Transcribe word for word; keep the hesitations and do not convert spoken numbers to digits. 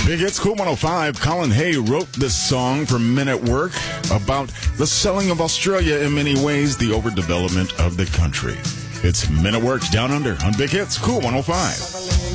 Big Hits Cool one oh five. Colin Hay wrote this song for Men at Work about the selling of Australia, in many ways, the overdevelopment of the country. It's Men at Work Down Under on Big Hits Cool one oh five.